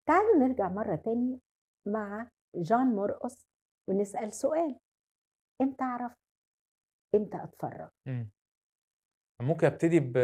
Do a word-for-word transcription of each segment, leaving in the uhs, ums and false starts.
تعالوا نرجع مرة تاني مع جون مرقص ونسأل سؤال، إمتى أعرف إمتى أتفرّغ؟ إمم. ممكن أبتدي ب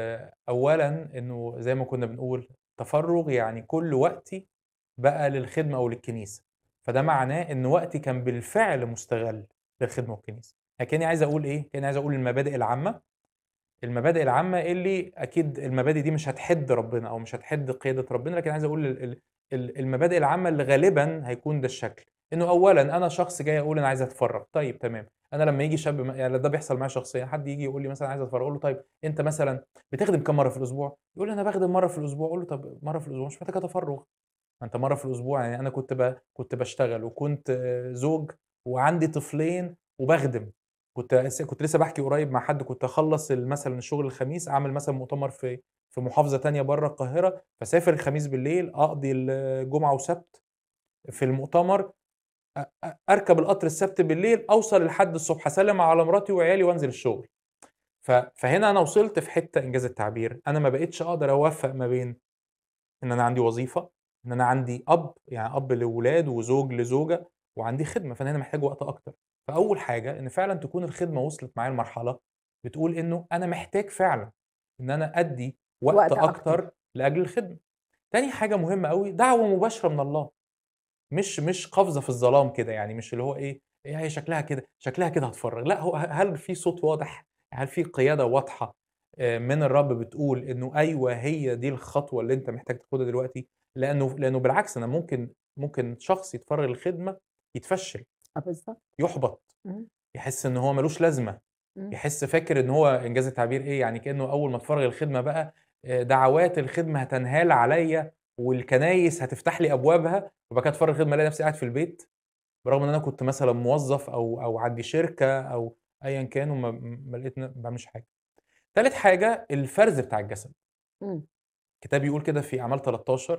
أولًا إنه زي ما كنا بنقول تفرُّغ يعني كل وقتي بقى للخدمة أو للكنيسة، فده معناه إن وقتي كان بالفعل مُستغَل للخدمة والكنيسة، أكنّي عايز أقول إيه، كأنّي عايز أقول المبادئ العامة، المبادئ العامة اللي أكيد المبادئ دي مش هتحِد ربنا أو مش هتحِد قيادة ربنا، لكن عايز أقول ال ال ال المبادئ العامة اللي غالبًا هيكون ده الشكل، إنه أولًا أنا شخص جاي أقول أنا عايز أتفرّغ، طيب تمام، أنا لمّا ييجي شاب م يعني ده بيحصل معايا شخصيًا، حد ييجي يقول لي مثلًا عايز أتفرّغ، أقول له طيب أنت مثلًا بتخدم كام مرّة في الأسبوع؟ يقول لي أنا باخدم مرّة في الأسبوع، أقول له طب مرّة في الأسبوع مش محتاجة تفرُّغ، ما أنت مرّة في الأسبوع يعني أنا كنت ب كنت باشتغل وكنت آه، زوج وعندي طفلين وباخدم، كنت لس كنت لسه باحكي قريب مع حد كنت أخلّص ال مثلًا الشغل الخميس، أعمل مثلًا مؤتمر في في محافظة تانية برّه القاهرة، فاسافر الخميس بالليل، أقضي الجمعة وسبت في المؤتمر، أ أ أركب القطر السبت بالليل، أوصل الحد الصبح، أسلِّم على مراتي وعيالي وأنزل الشغل. ف فهنا أنا وصلت في حتّة إنجاز التعبير، أنا ما بقيتش أقدر أوفّق ما بين إن أنا عندي وظيفة، إن أنا عندي أب، يعني أب لولاد وزوج لزوجة وعندي خدمة، فأنا هنا محتاج وقت أكتر. فأول حاجة إن فعلًا تكون الخدمة وصلت معايا لمرحلة بتقول إنه أنا محتاج فعلًا إن أنا أدّي وقت وقت أكتر. أكتر لأجل الخدمة. تاني حاجة مهمة أوي، دعوة مباشرة من الله، مش مش قفزة في الظلام كده، يعني مش اللي هو إيه، إيه هي شكلها كده، شكلها كده هاتفرّج، لأ هو ه هل في صوت واضح، هل في قيادة واضحة آآ من الرب بتقول إنه أيوه هي دي الخطوة اللي أنت محتاج تاخدها دلوقتي؟ لأنه لأنه بالعكس أنا ممكن ممكن شخص يتفرّغ للخدمة يتفشّل، آه بالضبط. يُحبط، إمم. يحس إن هو ما لوش لازمة، إمم. يحس فاكر إن هو إنجاز التعبير إيه، يعني كإنه أول ما اتفرّغ للخدمة بقى آآ دعوات الخدمة هتنهال عليّا والكنايس هتفتح لي أبوابها، وبعد كده أتفرّغ الخدمة ألاقي نفسي قاعد في البيت برغم إن أنا كنت مثلًا موظّف أو أو عندي شركة أو أيًا كان وما ما لقيت ن ما باعملش حاجة. تالت حاجة الفَرْز بتاع الجسد، إمم. الكتاب بيقول كده في أعمال تلتاشر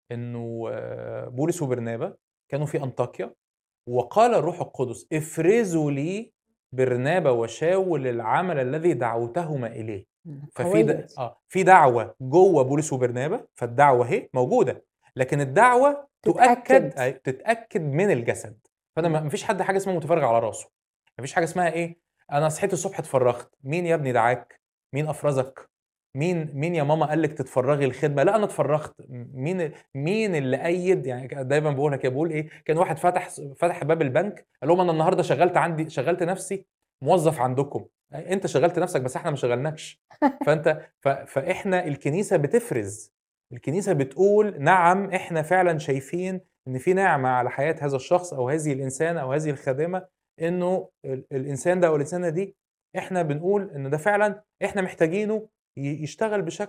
إنه آه، بولس وبرنابا كانوا في أنطاكيا وقال الروح القدس: "افرزوا لي برنابا وشاول العمل الذي دعوتهما إليه." إمم. ففي قوية د دي. آه، في دعوة جوّه بولس وبرنابا، فالدعوة أهي موجودة، لكن الدعوة تؤكد تتأكد. أي تتأكد من الجسد، فأنا ما إمم. ما فيش حد حاجة اسمها متفرّغ على راسه، ما فيش حاجة اسمها إيه، أنا صحيت الصبح اتفرّغت، مين يا ابني دعاك، مين أفرزك، مين مين يا ماما قال لِك تتفرّغي الخدمة، لأ أنا اتفرّغت، م مين مين اللي أيّد يعني ك دايمًا باقولها كده، باقول إيه، كان واحد فتح س فتح باب البنك قال لهم أنا النهارده شغّلت عندي شغّلت نَفْسي موظّف عندكم، أ أنت شغّلت نَفْسك بس إحنا ما شغّلناكش، فأنت ف فإحنا الكنيسة بتفرز، الكنيسة بتقول نعم إحنا فعلًا شايفين إن في نعمة على حياة هذا الشخص أو هذه الإنسانة أو هذه الخادمة، إنه ال الإنسان ده أو الإنسانة دي إحنا بنقول إن ده فعلًا إحنا محتاجينه ي يشتغل بشكل